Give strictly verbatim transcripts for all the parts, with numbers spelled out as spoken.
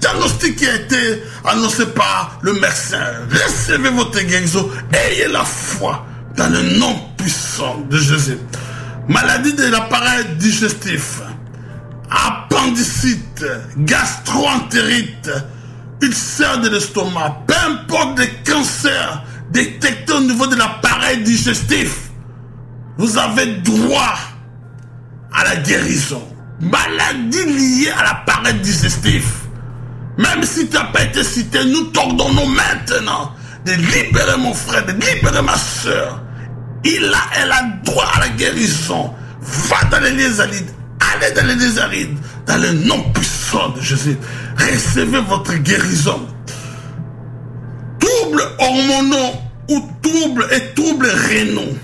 diagnostic qui a été annoncé par le médecin. Recevez votre guérison. Ayez la foi dans le nom puissant de Jésus. Maladie de l'appareil digestif, appendicite, gastro-entérite, ulcère de l'estomac, peu importe les cancers détectés au niveau de l'appareil digestif, vous avez droit à la guérison. Maladie liée à l'appareil digestif, même si tu n'as pas été cité, nous t'ordonnons maintenant de libérer mon frère, de libérer ma soeur. Il a, elle a droit à la guérison. Va dans les lieux arides. Allez dans les lieux arides. Dans le nom puissant de Jésus. Recevez votre guérison. Troubles hormonaux ou troubles et troubles rénaux.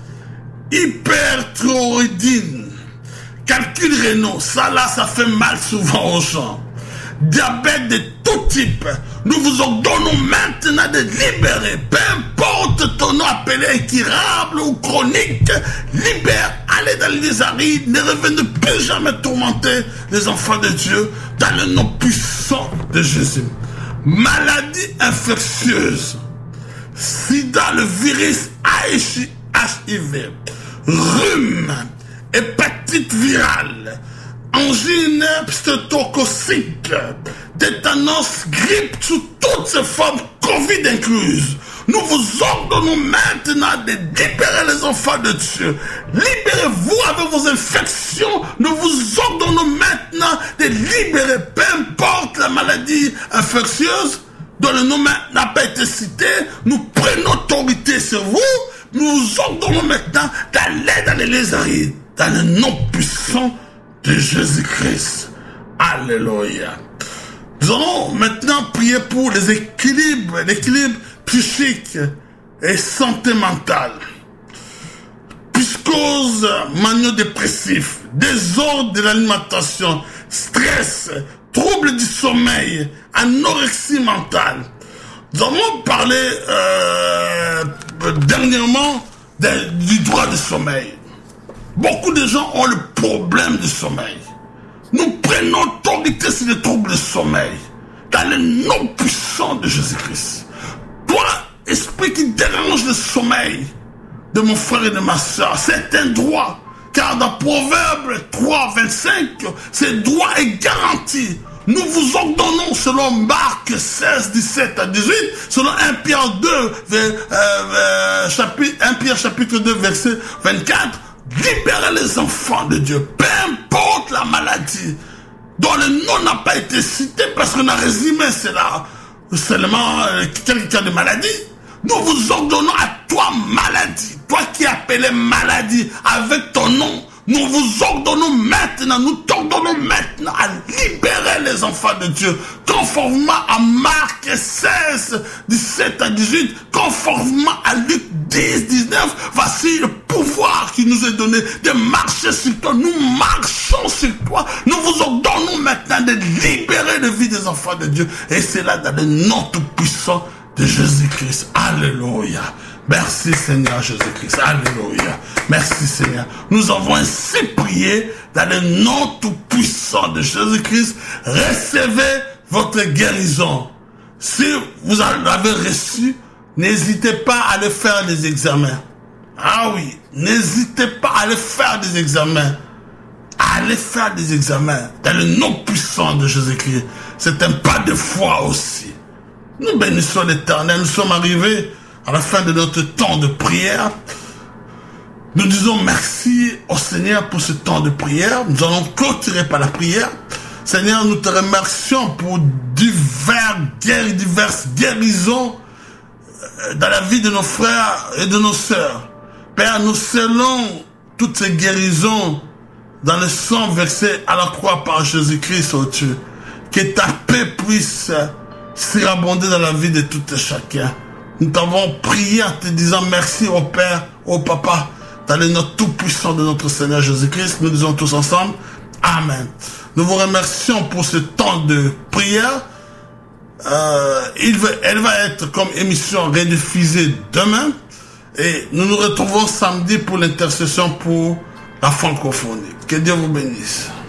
Hyperthyroïdie. Calcul rénaux. Ça là, ça fait mal souvent aux gens. Diabète de tout type. Nous vous ordonnons maintenant de libérer. Peu importe ton nom appelé incurable ou chronique. Libère. Allez dans les arides. Ne revenez plus jamais tourmenter les enfants de Dieu dans le nom puissant de Jésus. Maladie infectieuse. Sida, le virus H I V. Rhume. Hépatite virale. Angine pneumococcique, tétanos, grippe sous toutes ces formes, Covid incluses. Nous vous ordonnons maintenant de libérer les enfants de Dieu. Libérez-vous avec vos infections. Nous vous ordonnons maintenant de libérer, peu importe la maladie infectieuse dont le nom n'a pas été cité. Nous prenons autorité sur vous. Nous vous ordonnons maintenant d'aller dans les lieux arides, dans le nom puissant de Jésus-Christ. Alléluia. Nous allons maintenant prier pour les équilibres, l'équilibre psychique et santé mentale. Psychose mano-dépressif, désordre de l'alimentation, stress, troubles du sommeil, anorexie mentale. Nous allons parler euh, dernièrement de, du droit du sommeil. Beaucoup de gens ont le problème du sommeil. Nous prenons autorité sur les troubles du sommeil dans le nom puissant de Jésus-Christ. Toi, esprit qui dérange le sommeil de mon frère et de ma soeur, c'est un droit. Car dans Proverbe trois, vingt-cinq, ce droit est garanti. Nous vous ordonnons, selon Marc seize, dix-sept à dix-huit, selon un Pierre deux, euh, euh, chapitre, un Pierre chapitre deux, verset vingt-quatre, libérez les enfants de Dieu, peu importe la maladie dont le nom n'a pas été cité, parce qu'on a résumé cela seulement euh, quelqu'un de maladie. Nous vous ordonnons à toi maladie, toi qui es appelé maladie avec ton nom. Nous vous ordonnons maintenant, nous t'ordonnons maintenant à libérer les enfants de Dieu, conformément à Marc seize, dix-sept à dix-huit, conformément à Luc dix, dix-neuf. Voici le pouvoir qui nous est donné de marcher sur toi. Nous marchons sur toi. Nous vous ordonnons maintenant de libérer la vie des enfants de Dieu. Et c'est là dans le nom tout-puissant de Jésus-Christ. Alléluia. Merci Seigneur Jésus-Christ. Alléluia. Merci Seigneur. Nous avons ainsi prié dans le nom tout-puissant de Jésus-Christ. Recevez votre guérison. Si vous l'avez reçu, n'hésitez pas à aller faire des examens. Ah oui, n'hésitez pas à aller faire des examens. À aller faire des examens dans le nom puissant de Jésus-Christ. C'est un pas de foi aussi. Nous bénissons l'Éternel. Nous sommes arrivés à la fin de notre temps de prière. Nous disons merci au Seigneur pour ce temps de prière. Nous allons clôturer par la prière. Seigneur, nous te remercions pour divers guerres, diverses guérisons dans la vie de nos frères et de nos sœurs. Père, nous scellons toutes ces guérisons dans le sang versé à la croix par Jésus-Christ, oh Dieu. Que ta paix puisse surabonder dans la vie de tout et chacun. Nous t'avons prié en te disant merci au Père, au Papa, dans le nom tout-puissant de notre Seigneur Jésus-Christ. Nous disons tous ensemble, Amen. Nous vous remercions pour ce temps de prière. Euh, il va, elle va être comme émission rediffusée demain. Et nous nous retrouvons samedi pour l'intercession pour la francophonie. Que Dieu vous bénisse.